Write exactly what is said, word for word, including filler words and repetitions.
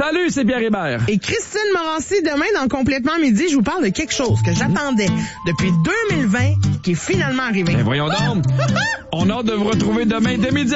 Salut, c'est Pierre Hébert. Et Christine Morancy, demain, dans Complètement Midi, je vous parle de quelque chose que j'attendais depuis deux mille vingt, qui est finalement arrivé. Ben voyons donc. On a hâte de vous retrouver demain dès midi.